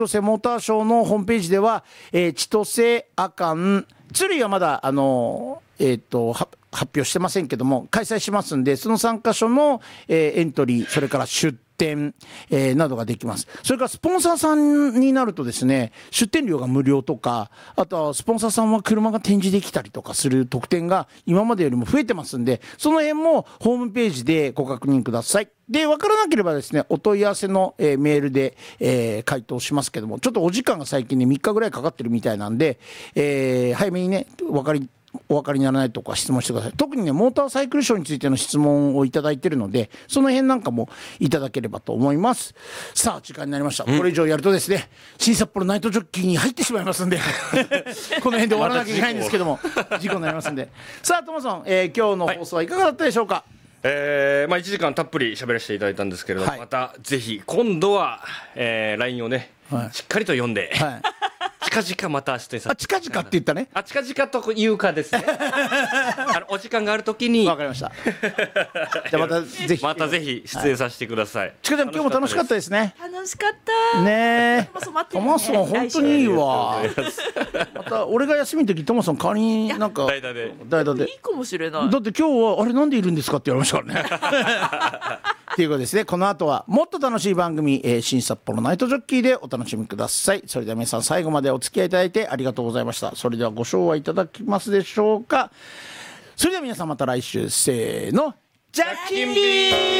千歳モーターショーのホームページでは、千歳、阿寒、鶴居はまだ発表してませんけども開催しますんで、その3カ所の、エントリー、それから出店、などができます。それからスポンサーさんになるとですね、出店料が無料とか、あとはスポンサーさんは車が展示できたりとかする特典が今までよりも増えてますんで、その辺もホームページでご確認ください。で、分からなければですね、お問い合わせの、メールで、回答しますけども、ちょっとお時間が最近ね3日ぐらいかかってるみたいなんで、早めにねお分かりにならないとか質問してください。特にねモーターサイクルショーについての質問をいただいているので、その辺なんかもいただければと思います。さあ時間になりました。これ以上やるとですね、新札幌ナイトジョッキーに入ってしまいますんでこの辺で終わらなきゃいけないんですけども事故になりますんで。さあトモさん、今日の放送はいかがだったでしょうか。 1時間たっぷり喋らせていただいたんですけれども、またぜひ今度は、LINE をね、しっかりと読んで、近々また出演させて。 近々って言ったね。 近々というかですねお時間があるときに。 わかりましたじゃあまたぜひ出演させてください。 ちかちゃん今日も楽しかったですね。 楽しかったね。トマソン本当にいいわ。また俺が休みの時トマソン代わりになんか代打でいいかもしれない。 だって今日はあれなんでいるんですかって言われましたからねっていうことですね。この後はもっと楽しい番組、新札幌ナイトジョッキーでお楽しみください。それでは皆さん最後までお付き合いいただいてありがとうございました。それではご唱和いただきますでしょうか。それでは皆さんまた来週、せーの、ジャッキンビー。